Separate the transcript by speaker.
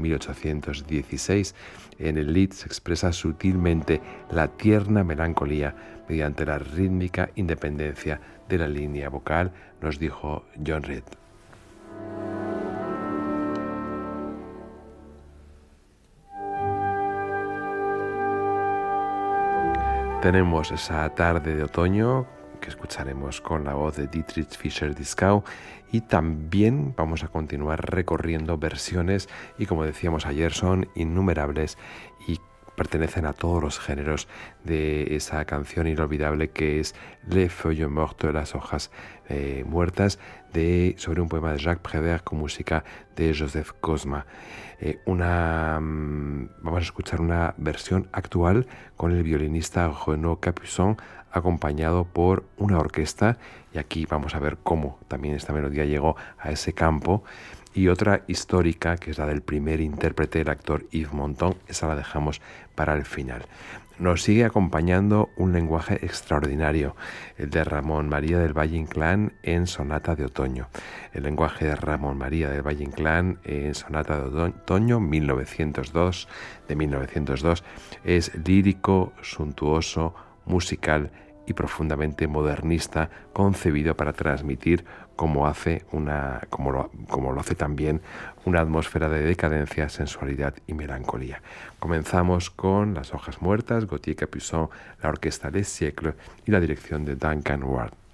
Speaker 1: 1816. En el Lied se expresa sutilmente la tierna melancolía mediante la rítmica independencia de la línea vocal, nos dijo John Reid. Tenemos esa tarde de otoño que escucharemos con la voz de Dietrich Fischer-Dieskau, y también vamos a continuar recorriendo versiones, y como decíamos ayer son innumerables y pertenecen a todos los géneros de esa canción inolvidable que es Les Feuilles Mortes, las hojas muertas, sobre un poema de Jacques Prévert con música de Joseph Cosma. Vamos a escuchar una versión actual con el violinista Renaud Capuçon, acompañado por una orquesta, y aquí vamos a ver cómo también esta melodía llegó a ese campo. Y otra histórica, que es la del primer intérprete, el actor Yves Montand, esa la dejamos para el final. Nos sigue acompañando un lenguaje extraordinario, el de Ramón María del Valle-Inclán en Sonata de Otoño. El lenguaje de Ramón María del Valle-Inclán en Sonata de Otoño de 1902, es lírico, suntuoso, musical y profundamente modernista, concebido para transmitir como lo hace también una atmósfera de decadencia, sensualidad y melancolía. Comenzamos con Las hojas muertas, Gauthier Capuçon, la orquesta Les Siècles y la dirección de Duncan Ward.